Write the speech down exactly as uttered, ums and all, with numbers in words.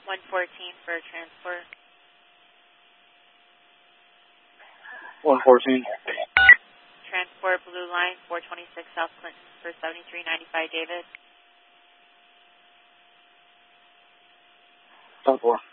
one fourteen for transport. one fourteen. Transport Blue Line, four twenty-six South Clinton for seventy-three ninety-five David. ten four.